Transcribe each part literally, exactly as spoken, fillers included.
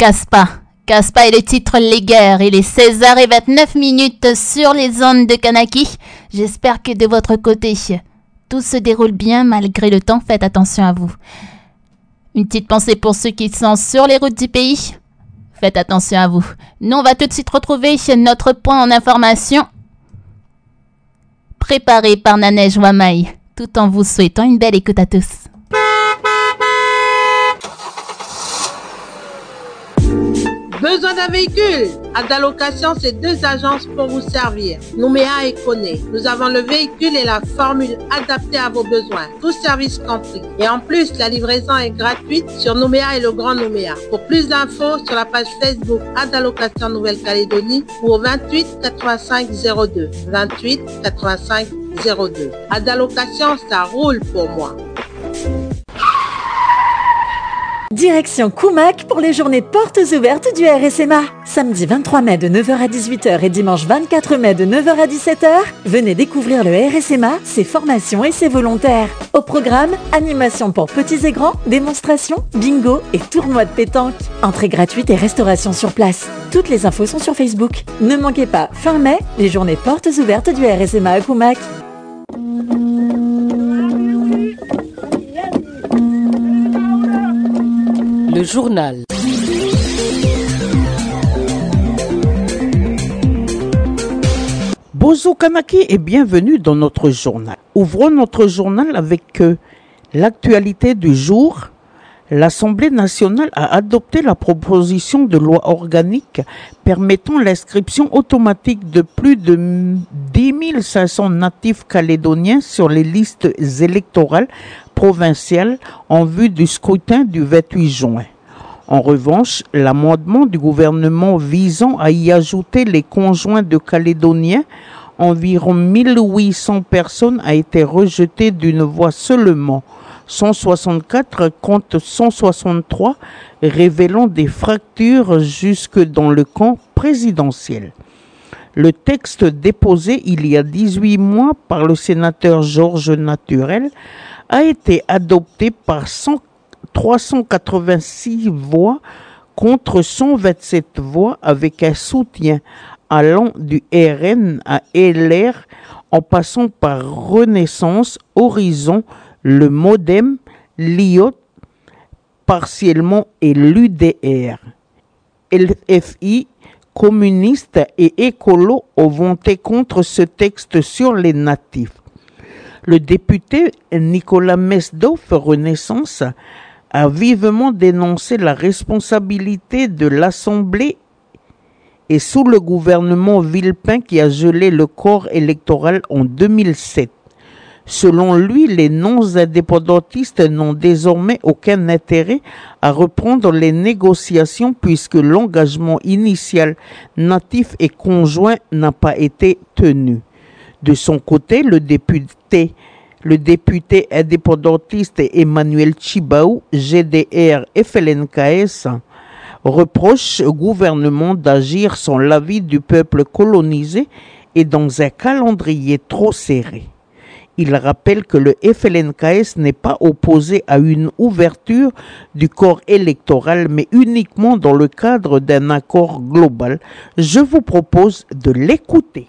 Caspa. Caspa est le titre léguère. Il est seize heures vingt-neuf minutes sur les ondes de Kanaki. J'espère que de votre côté, tout se déroule bien malgré le temps. Faites attention à vous. Une petite pensée pour ceux qui sont sur les routes du pays. Faites attention à vous. Nous, on va tout de suite retrouver notre point en information préparé par Nanej Wamaï, tout en vous souhaitant une belle écoute à tous. Besoin d'un véhicule? Adalocation, c'est deux agences pour vous servir. Nouméa et Koné. Nous avons le véhicule et la formule adaptée à vos besoins. Tout service compris. Et en plus, la livraison est gratuite sur Nouméa et le Grand Nouméa. Pour plus d'infos, sur la page Facebook Adalocation Nouvelle-Calédonie ou au vingt-huit quatre-vingt-cinq zéro deux. vingt-huit quatre-vingt-cinq zéro deux. Adalocation, ça roule pour moi. Direction Koumak pour les journées portes ouvertes du R S M A. Samedi vingt-trois mai de neuf heures à dix-huit heures et dimanche vingt-quatre mai de neuf heures à dix-sept heures, venez découvrir le R S M A, ses formations et ses volontaires. Au programme, animation pour petits et grands, démonstrations, bingo et tournois de pétanque. Entrée gratuite et restauration sur place. Toutes les infos sont sur Facebook. Ne manquez pas, fin mai, les journées portes ouvertes du R S M A à Koumak. Le journal. Bonjour Kanaki et bienvenue dans notre journal. Ouvrons notre journal avec euh, l'actualité du jour. L'Assemblée nationale a adopté la proposition de loi organique permettant l'inscription automatique de plus de dix mille cinq cents natifs calédoniens sur les listes électorales provinciales en vue du scrutin du vingt-huit juin. En revanche, l'amendement du gouvernement visant à y ajouter les conjoints de Calédoniens, environ mille huit cents personnes, a été rejeté d'une voix seulement. cent soixante-quatre contre cent soixante-trois, révélant des fractures jusque dans le camp présidentiel. Le texte déposé il y a dix-huit mois par le sénateur Georges Naturel a été adopté par trois cent quatre-vingt-six voix contre cent vingt-sept voix avec un soutien allant du R N à L R en passant par Renaissance, Horizon, le MODEM, l'I O T partiellement et l'U D R. L F I, communistes et écolos ont voté contre ce texte sur les natifs. Le député Nicolas Mesdoff, Renaissance, a vivement dénoncé la responsabilité de l'Assemblée et sous le gouvernement Villepin qui a gelé le corps électoral en deux mille sept. Selon lui, les non-indépendantistes n'ont désormais aucun intérêt à reprendre les négociations puisque l'engagement initial natif et conjoint n'a pas été tenu. De son côté, le député, le député indépendantiste Emmanuel Chibaou, G D R F L N K S, reproche au gouvernement d'agir sans l'avis du peuple colonisé et dans un calendrier trop serré. Il rappelle que le F L N K S n'est pas opposé à une ouverture du corps électoral, mais uniquement dans le cadre d'un accord global. Je vous propose de l'écouter.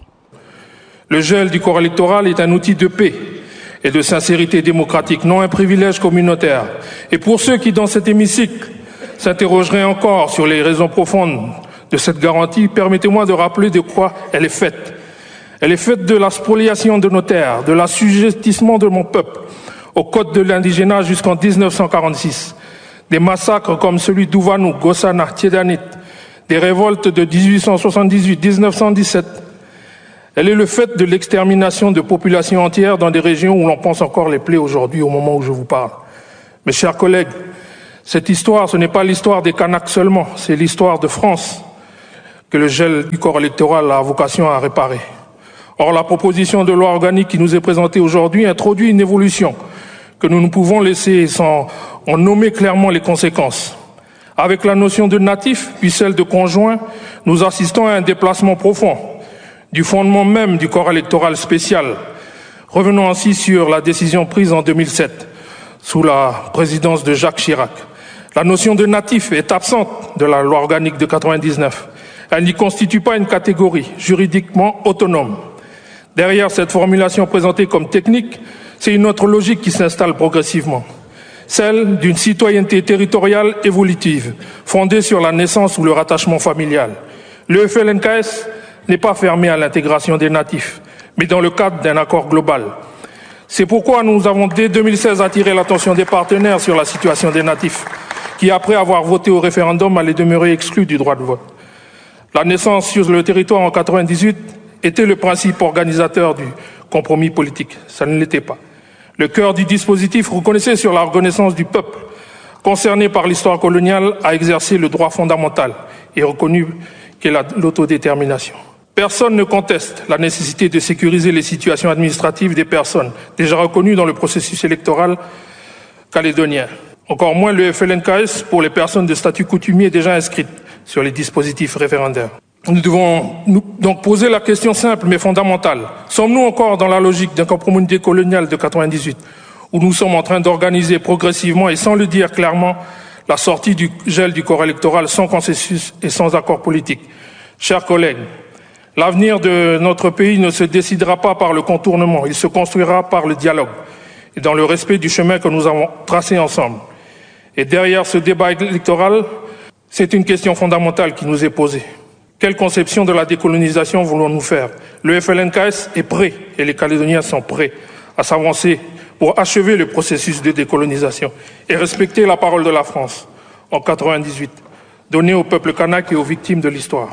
Le gel du corps électoral est un outil de paix et de sincérité démocratique, non un privilège communautaire. Et pour ceux qui, dans cet hémicycle, s'interrogeraient encore sur les raisons profondes de cette garantie, permettez-moi de rappeler de quoi elle est faite. Elle est faite de la spoliation de nos terres, de l'assujettissement de mon peuple au code de l'indigénat jusqu'en dix-neuf cent quarante-six, des massacres comme celui d'Ouvanou, Gossana, Tiedanit, des révoltes de dix-huit cent soixante-dix-huit à dix-neuf cent dix-sept. Elle est le fait de l'extermination de populations entières dans des régions où l'on pense encore les plaies aujourd'hui au moment où je vous parle. Mes chers collègues, cette histoire, ce n'est pas l'histoire des Kanaks seulement, c'est l'histoire de France que le gel du corps électoral a vocation à réparer. Or, la proposition de loi organique qui nous est présentée aujourd'hui introduit une évolution que nous ne pouvons laisser sans en nommer clairement les conséquences. Avec la notion de natif, puis celle de conjoint, nous assistons à un déplacement profond du fondement même du corps électoral spécial. Revenons ainsi sur la décision prise en deux mille sept, sous la présidence de Jacques Chirac. La notion de natif est absente de la loi organique de quatre-vingt-dix-neuf. Elle n'y constitue pas une catégorie juridiquement autonome. Derrière cette formulation présentée comme technique, c'est une autre logique qui s'installe progressivement. Celle d'une citoyenneté territoriale évolutive, fondée sur la naissance ou le rattachement familial. Le F L N K S n'est pas fermé à l'intégration des natifs, mais dans le cadre d'un accord global. C'est pourquoi nous avons dès deux mille seize attiré l'attention des partenaires sur la situation des natifs, qui après avoir voté au référendum allaient demeurer exclus du droit de vote. La naissance sur le territoire en quatre-vingt-dix-huit était le principe organisateur du compromis politique. Ça ne l'était pas. Le cœur du dispositif reconnaissait sur la reconnaissance du peuple concerné par l'histoire coloniale à exercer le droit fondamental et reconnu qu'est la, l'autodétermination. Personne ne conteste la nécessité de sécuriser les situations administratives des personnes déjà reconnues dans le processus électoral calédonien. Encore moins le F L N K S pour les personnes de statut coutumier déjà inscrites sur les dispositifs référendaires. Nous devons nous donc poser la question simple mais fondamentale. Sommes-nous encore dans la logique d'un compromis décolonial de quatre-vingt-dix-huit, où nous sommes en train d'organiser progressivement et sans le dire clairement la sortie du gel du corps électoral sans consensus et sans accord politique? Chers collègues, l'avenir de notre pays ne se décidera pas par le contournement, il se construira par le dialogue et dans le respect du chemin que nous avons tracé ensemble. Et derrière ce débat électoral, c'est une question fondamentale qui nous est posée. Quelle conception de la décolonisation voulons-nous faire? Le F L N K S est prêt et les Calédoniens sont prêts à s'avancer pour achever le processus de décolonisation et respecter la parole de la France en quatre-vingt-dix-huit, donnée au peuple kanak et aux victimes de l'histoire.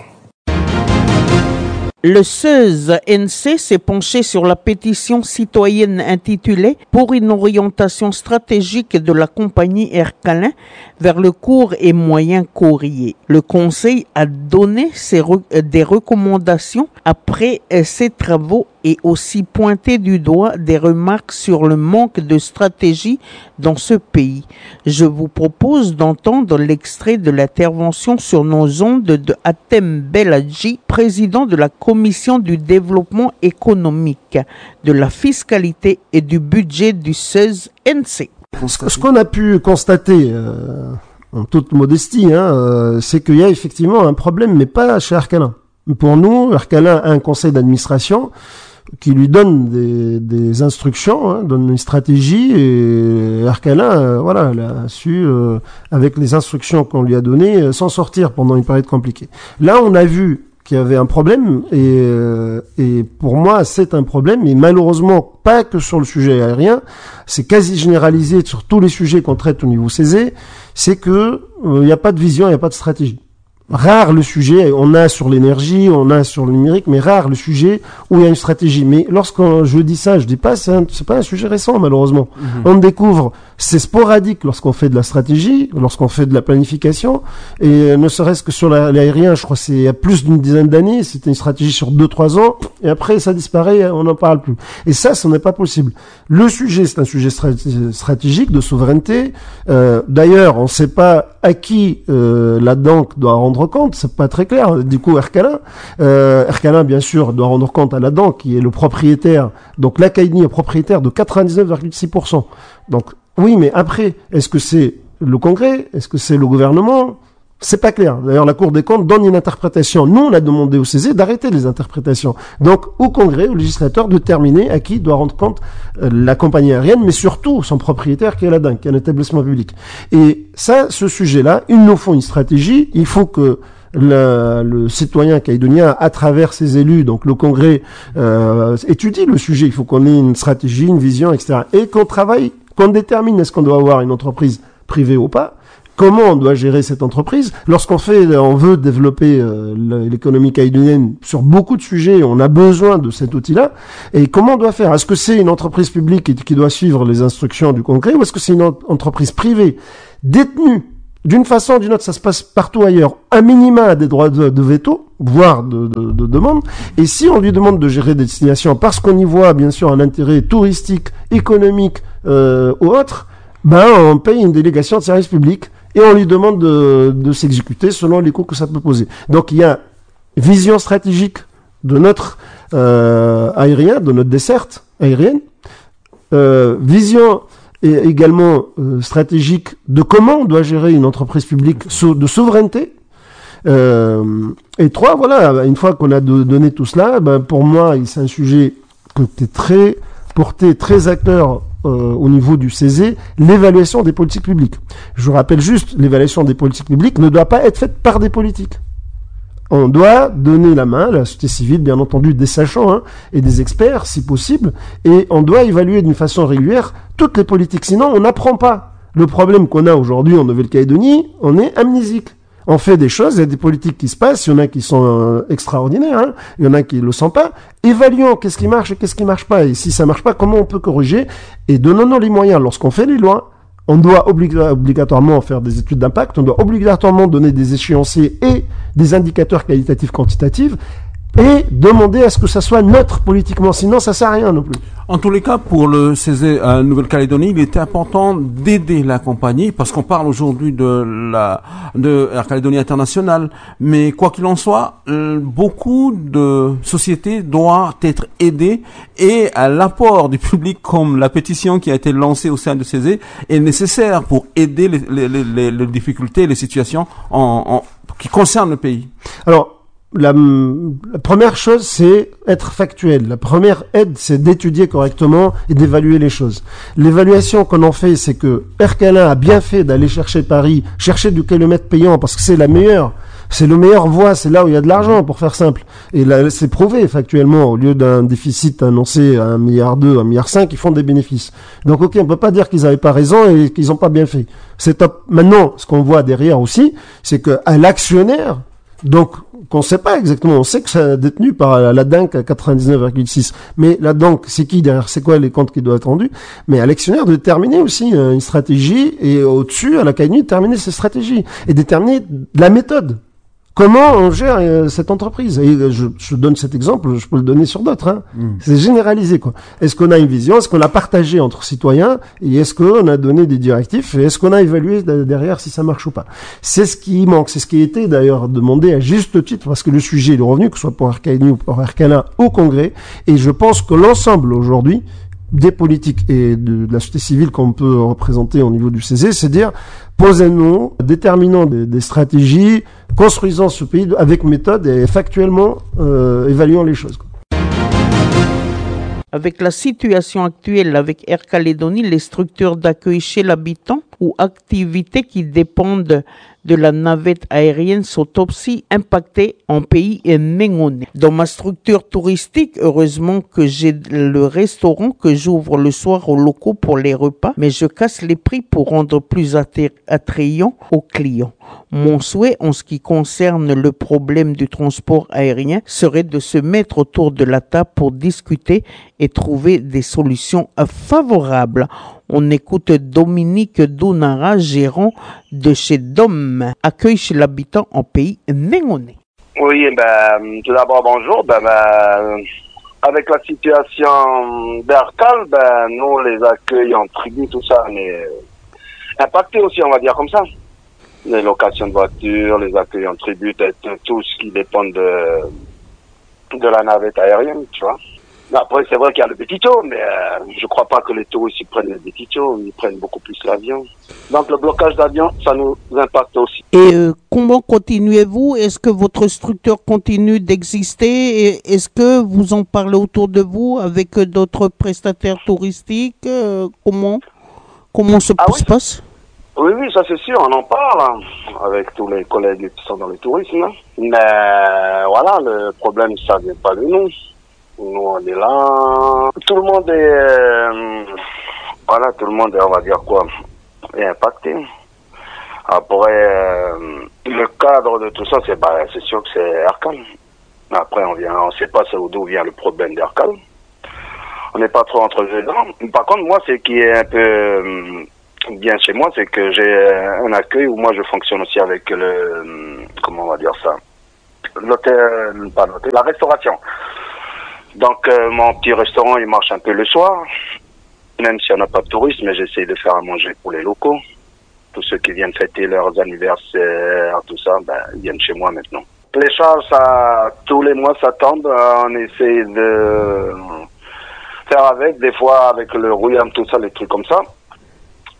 Le seize N C s'est penché sur la pétition citoyenne intitulée « Pour une orientation stratégique de la compagnie Air Calin vers le court et moyen courrier ». Le Conseil a donné ses re- des recommandations après ses travaux et aussi pointé du doigt des remarques sur le manque de stratégie dans ce pays. Je vous propose d'entendre l'extrait de l'intervention sur nos ondes de Hatem Beladji, président de la Commission du développement économique, de la fiscalité et du budget du seize N C. Ce qu'on a pu constater, euh, en toute modestie, hein, euh, c'est qu'il y a effectivement un problème, mais pas chez Air Calin. Pour nous, Air Calin a un conseil d'administration qui lui donne des, des instructions, hein, donne une stratégie, et Air Calin, euh, voilà, elle a su, euh, avec les instructions qu'on lui a données, euh, s'en sortir pendant une période compliquée. Là, on a vu qu'il y avait un problème, et, euh, et pour moi, c'est un problème, et malheureusement, pas que sur le sujet aérien, c'est quasi généralisé sur tous les sujets qu'on traite au niveau C E S E, c'est que il euh, n'y a pas de vision, il n'y a pas de stratégie. Rare le sujet, on a sur l'énergie, on a sur le numérique, mais rare le sujet où il y a une stratégie. Mais lorsque je dis ça, je dis pas, c'est, un, c'est pas un sujet récent, malheureusement. Mmh. On découvre, c'est sporadique lorsqu'on fait de la stratégie, lorsqu'on fait de la planification, et ne serait-ce que sur la, l'aérien, je crois que c'est il y a plus d'une dizaine d'années, c'était une stratégie sur deux, trois ans, et après ça disparaît, on n'en parle plus. Et ça, ce n'est pas possible. Le sujet, c'est un sujet stratégique de souveraineté. Euh, d'ailleurs, on ne sait pas à qui euh, la banque doit rendre compte, c'est pas très clair. Du coup, Air Calin, euh, Air Calin, bien sûr, doit rendre compte à la D A N, qui est le propriétaire. Donc, l'A C A I N I est propriétaire de quatre-vingt-dix-neuf virgule six pour cent. Donc, oui, mais après, est-ce que c'est le Congrès? Est-ce que c'est le gouvernement? C'est pas clair. D'ailleurs, la Cour des comptes donne une interprétation. Nous, on a demandé au C E S E d'arrêter les interprétations. Donc, au Congrès, au législateur, de déterminer à qui doit rendre compte euh, la compagnie aérienne, mais surtout son propriétaire qui est la D A N, qui est un établissement public. Et ça, ce sujet-là, il nous faut une stratégie. Il faut que le, le citoyen calédonien, à travers ses élus, donc le Congrès, euh, étudie le sujet. Il faut qu'on ait une stratégie, une vision, et cetera. Et qu'on travaille, qu'on détermine est-ce qu'on doit avoir une entreprise privée ou pas. Comment on doit gérer cette entreprise? Lorsqu'on fait, on veut développer euh, l'économie calédonienne sur beaucoup de sujets, on a besoin de cet outil-là. Et comment on doit faire? Est-ce que c'est une entreprise publique qui, qui doit suivre les instructions du Congrès, ou est-ce que c'est une entreprise privée détenue d'une façon ou d'une autre? Ça se passe partout ailleurs. Un minima a des droits de, de veto, voire de, de, de demande. Et si on lui demande de gérer des destinations, parce qu'on y voit bien sûr un intérêt touristique, économique euh, ou autre, ben on paye une délégation de service public. Et on lui demande de, de s'exécuter selon les coûts que ça peut poser. Donc il y a vision stratégique de notre euh, aérien, de notre desserte aérienne, euh, vision et également euh, stratégique de comment on doit gérer une entreprise publique so- de souveraineté. Euh, et trois, voilà, une fois qu'on a de, donné tout cela, ben pour moi, c'est un sujet que tu es très porté, très acteur euh, au niveau du C E S E, l'évaluation des politiques publiques. Je vous rappelle juste, l'évaluation des politiques publiques ne doit pas être faite par des politiques. On doit donner la main à la société civile, bien entendu, des sachants hein, et des experts, si possible, et on doit évaluer d'une façon régulière toutes les politiques. Sinon, on n'apprend pas. Le problème qu'on a aujourd'hui en Nouvelle-Calédonie, on est amnésique. On fait des choses, il y a des politiques qui se passent, il y en a qui sont euh, extraordinaires, hein, il y en a qui ne le sentent pas. Évaluons qu'est-ce qui marche et qu'est-ce qui ne marche pas. Et si ça ne marche pas, comment on peut corriger? Et donnons-nous les moyens. Lorsqu'on fait les lois, on doit obliga- obligatoirement faire des études d'impact, on doit obligatoirement donner des échéanciers et des indicateurs qualitatifs, quantitatifs, et demander à ce que ça soit neutre politiquement, sinon ça ne sert à rien non plus. En tous les cas, pour le C E S E à Nouvelle-Calédonie, il était important d'aider la compagnie, parce qu'on parle aujourd'hui de la de Air Calédonie International, mais quoi qu'il en soit, euh, beaucoup de sociétés doivent être aidées, et à l'apport du public, comme la pétition qui a été lancée au sein de C E S E, est nécessaire pour aider les, les, les, les difficultés, les situations en, en, qui concernent le pays. Alors, La, la première chose, c'est être factuel. La première aide, c'est d'étudier correctement et d'évaluer les choses. L'évaluation qu'on en fait, c'est que Air Calin a bien fait d'aller chercher Paris, chercher du kilomètre payant, parce que c'est la meilleure. C'est le meilleur voie, c'est là où il y a de l'argent, pour faire simple. Et là, c'est prouvé factuellement. Au lieu d'un déficit annoncé à un milliard deux, un milliard cinq, ils font des bénéfices. Donc, ok, on peut pas dire qu'ils avaient pas raison et qu'ils ont pas bien fait. C'est top. Maintenant, ce qu'on voit derrière aussi, c'est que à l'actionnaire, donc, qu'on sait pas exactement, on sait que c'est détenu par la D A N C à quatre-vingt-dix-neuf virgule six, mais la D A N C, c'est qui derrière, c'est quoi les comptes qui doivent être rendus, mais à l'actionnaire de déterminer aussi une stratégie, et au-dessus, à la C A I N U, de déterminer ses stratégies, et déterminer la méthode. Comment on gère euh, cette entreprise? Et euh, je, je donne cet exemple, je peux le donner sur d'autres. Hein. Mmh. C'est généralisé, quoi. Est-ce qu'on a une vision? Est-ce qu'on l'a partagée entre citoyens? Et est-ce qu'on a donné des directifs? Et est-ce qu'on a évalué derrière si ça marche ou pas? C'est ce qui manque. C'est ce qui a été d'ailleurs demandé à juste titre, parce que le sujet est revenu, que ce soit pour Air Calédonie ou pour Air Calin, au Congrès. Et je pense que l'ensemble aujourd'hui des politiques et de, de la société civile qu'on peut représenter au niveau du C E S E, c'est dire, posez-nous, déterminons des, des stratégies, construisons ce pays avec méthode et factuellement euh, évaluons les choses. Avec la situation actuelle avec Air Calédonie, les structures d'accueil chez l'habitant ou activités qui dépendent de la navette aérienne sont aussi impactées en pays Mengoné. Dans ma structure touristique, heureusement que j'ai le restaurant que j'ouvre le soir aux locaux pour les repas, mais je casse les prix pour rendre plus attrayant aux clients. Mon souhait en ce qui concerne le problème du transport aérien serait de se mettre autour de la table pour discuter et trouver des solutions favorables. On écoute Dominique Dounara, gérant de chez Dom, accueil chez l'habitant en pays Mengoné. Oui, ben, tout d'abord, bonjour. Ben, ben, avec la situation d'Aircal, ben, nous, les accueils en tribu, tout ça, on est impactés aussi, on va dire comme ça. Les locations de voitures, les accueils en tribu, tout ce qui dépend de, de la navette aérienne, tu vois. Après, c'est vrai qu'il y a le petit taux, mais euh, je crois pas que les touristes ils prennent le petit taux, ils prennent beaucoup plus l'avion. Donc le blocage d'avion, ça nous impacte aussi. Et euh, comment continuez-vous? Est-ce que votre structure continue d'exister? Et est-ce que vous en parlez autour de vous avec d'autres prestataires touristiques? euh, Comment comment se ah, oui. passe? Oui, oui, ça c'est sûr, on en parle hein, avec tous les collègues qui sont dans le tourisme. Hein. Mais voilà, le problème, ça vient pas de nous. Nous, on est là. Tout le monde est, euh, voilà, tout le monde est, on va dire quoi, est impacté. Après, euh, le cadre de tout ça, c'est, bah, c'est sûr que c'est Aircal. Après, on vient, on sait pas d'où vient le problème d'Aircal. On n'est pas trop entre les dents. Par contre, moi, ce qui est un peu euh, bien chez moi, c'est que j'ai un accueil où moi, je fonctionne aussi avec le, comment on va dire ça, l'hôtel, pas l'hôtel, la restauration. Donc euh, mon petit restaurant il marche un peu le soir, même si on n'a pas de touristes, mais j'essaie de faire à manger pour les locaux. Tous ceux qui viennent fêter leurs anniversaires, tout ça, ben ils viennent chez moi maintenant. Les charges, ça, tous les mois ça tombe, on essaie de faire avec, des fois avec le rouillard, tout ça, les trucs comme ça.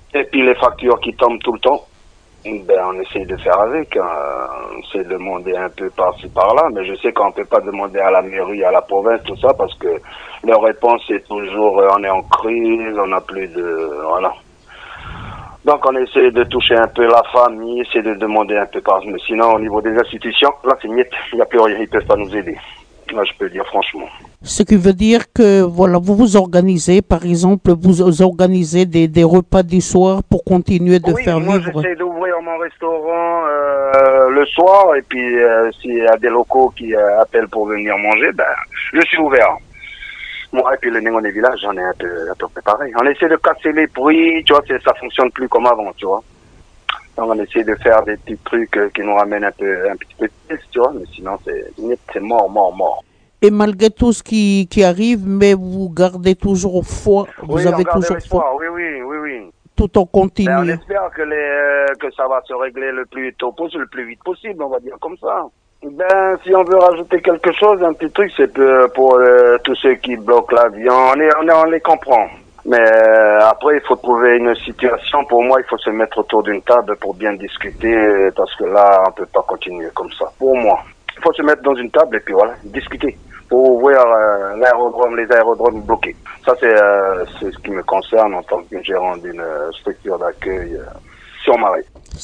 Et puis les factures qui tombent tout le temps, ben on essaye de faire avec, hein. On essaie de demander un peu par-ci par-là, mais je sais qu'on ne peut pas demander à la mairie, à la province, tout ça, parce que leur réponse est toujours euh, on est en crise, on n'a plus de... voilà. Donc on essaie de toucher un peu la famille, essayer de demander un peu par... Mais sinon au niveau des institutions, là c'est niet, il n'y a plus rien, ils ne peuvent pas nous aider. Là je peux dire franchement. Ce qui veut dire que voilà, vous vous organisez, par exemple, vous organisez des, des repas du soir pour continuer de oui, faire moi vivre. j'essaie d'ouvrir mon restaurant euh, le soir et puis euh, s'il y a des locaux qui euh, appellent pour venir manger, ben je suis ouvert. Bon, et puis le négon des villages, j'en ai un peu, un peu préparé. On essaie de casser les prix, tu vois, ça fonctionne plus comme avant, tu vois. Donc on essaie de faire des petits trucs euh, qui nous ramènent un peu, un petit peu de plus, tu vois, mais sinon c'est, c'est mort, mort, mort. Et malgré tout ce qui, qui arrive, mais vous gardez toujours foi, vous oui, avez on garde toujours l'espoir, foi, oui, oui, oui, oui. tout en continuant. Ben, on espère que, les, euh, que ça va se régler le plus tôt possible, le plus vite possible, on va dire comme ça. Ben, si on veut rajouter quelque chose, un petit truc, c'est que pour euh, tous ceux qui bloquent l'avion, on, est, on, est, on les comprend. Mais euh, après, il faut trouver une situation. Pour moi, il faut se mettre autour d'une table pour bien discuter, parce que là, on peut pas continuer comme ça. Pour moi, il faut se mettre dans une table et puis voilà, discuter. Pour ouvrir euh, l'aérodrome, les aérodromes bloqués. Ça, c'est, euh, c'est ce qui me concerne en tant que gérant d'une euh, structure d'accueil euh, sur Marais.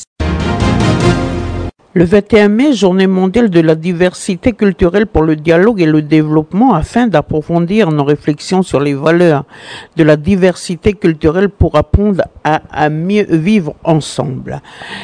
Le vingt et un mai, journée mondiale de la diversité culturelle pour le dialogue et le développement, afin d'approfondir nos réflexions sur les valeurs de la diversité culturelle pour apprendre à, à mieux vivre ensemble.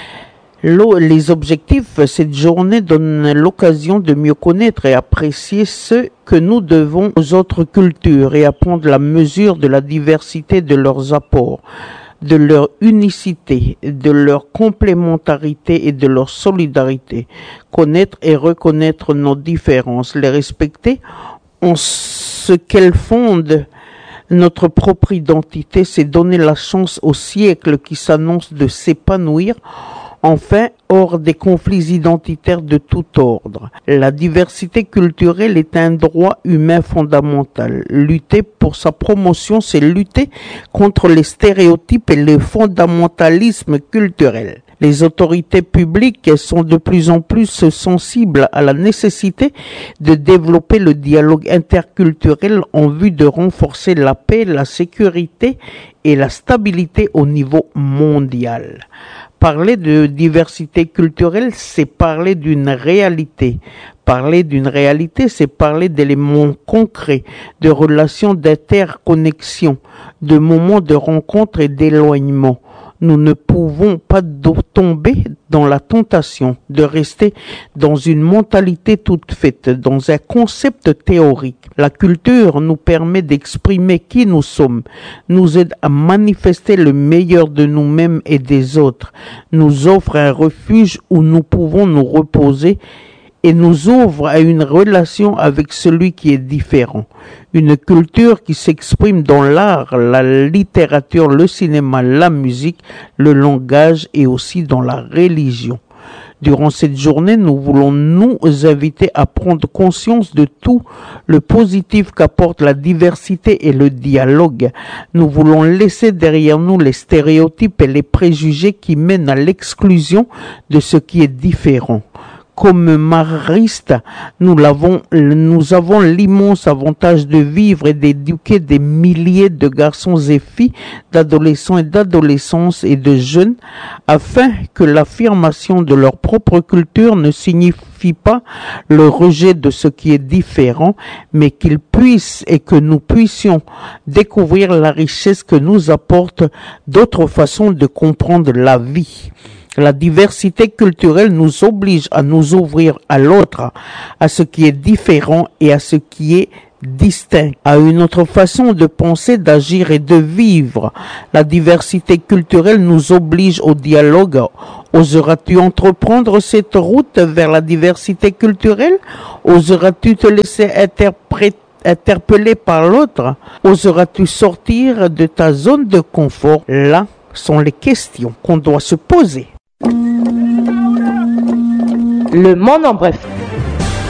Les objectifs, cette journée donne l'occasion de mieux connaître et apprécier ce que nous devons aux autres cultures et apprendre la mesure de la diversité de leurs apports, de leur unicité, de leur complémentarité et de leur solidarité. Connaître et reconnaître nos différences, les respecter en ce qu'elles fondent notre propre identité, c'est donner la chance au siècle qui s'annonce de s'épanouir, enfin, hors des conflits identitaires de tout ordre. La diversité culturelle est un droit humain fondamental. Lutter pour sa promotion, c'est lutter contre les stéréotypes et le fondamentalisme culturel. Les autorités publiques sont de plus en plus sensibles à la nécessité de développer le dialogue interculturel en vue de renforcer la paix, la sécurité et la stabilité au niveau mondial. Parler de diversité culturelle, c'est parler d'une réalité. Parler d'une réalité, c'est parler d'éléments concrets, de relations d'interconnexion, de moments de rencontre et d'éloignement. Nous ne pouvons pas tomber dans la tentation de rester dans une mentalité toute faite, dans un concept théorique. La culture nous permet d'exprimer qui nous sommes, nous aide à manifester le meilleur de nous-mêmes et des autres, nous offre un refuge où nous pouvons nous reposer et nous ouvre à une relation avec celui qui est différent. Une culture qui s'exprime dans l'art, la littérature, le cinéma, la musique, le langage et aussi dans la religion. Durant cette journée, nous voulons nous inviter à prendre conscience de tout le positif qu'apporte la diversité et le dialogue. Nous voulons laisser derrière nous les stéréotypes et les préjugés qui mènent à l'exclusion de ce qui est différent. Comme maristes, nous l'avons, nous avons l'immense avantage de vivre et d'éduquer des milliers de garçons et filles, d'adolescents et d'adolescentes et de jeunes, afin que l'affirmation de leur propre culture ne signifie pas le rejet de ce qui est différent, mais qu'ils puissent et que nous puissions découvrir la richesse que nous apporte d'autres façons de comprendre la vie. La diversité culturelle nous oblige à nous ouvrir à l'autre, à ce qui est différent et à ce qui est distinct, à une autre façon de penser, d'agir et de vivre. La diversité culturelle nous oblige au dialogue. Oseras-tu entreprendre cette route vers la diversité culturelle? Oseras-tu te laisser interpréter interpellé par l'autre? Oseras-tu sortir de ta zone de confort? Là sont les questions qu'on doit se poser. Le monde en bref.